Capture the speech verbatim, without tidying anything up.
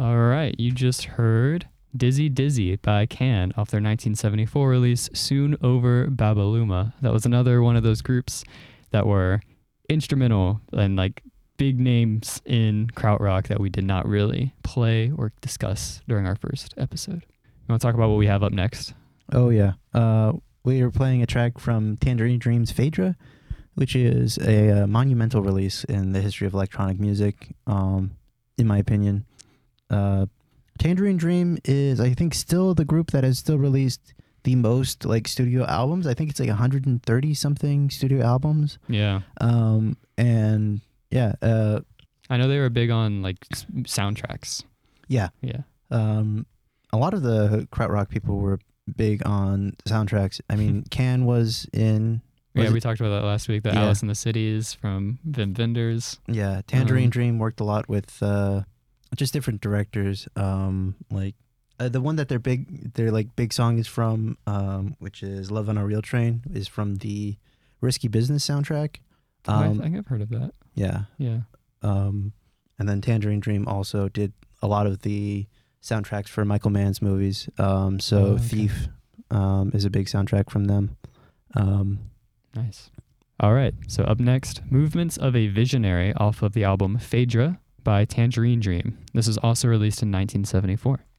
All right, you just heard Dizzy Dizzy by Can off their nineteen seventy-four release, Soon Over Babaluma. That was another one of those groups that were instrumental and like big names in krautrock that we did not really play or discuss during our first episode. You want to talk about what we have up next? Oh, yeah. Uh, we were playing a track from Tangerine Dream's Phaedra, which is a, uh monumental release in the history of electronic music, um, in my opinion. Uh, Tangerine Dream is, I think, still the group that has still released the most like studio albums. I think it's like one hundred thirty something studio albums. Yeah. Um, and yeah, uh, I know they were big on like s- soundtracks. yeah. Yeah. Um, a lot of the krautrock people were big on soundtracks. I mean, Can was in. Was Yeah, it- we talked about that last week. The Yeah. Alice in the Cities from Vim Vendors. Yeah, Tangerine Um, Dream worked a lot with uh, just different directors. Um, like uh, the one that their big, their like big song is from, um, which is "Love on a Real Train," is from the Risky Business soundtrack. Oh, I Um, think I've heard of that. yeah, Yeah. um, and then Tangerine Dream also did a lot of the soundtracks for Michael Mann's movies. Um, so Oh, okay. Thief um, is a big soundtrack from them. Um, Nice. All right. So up next, Movements of a Visionary off of the album Phaedra by Tangerine Dream. This was also released in nineteen seventy-four.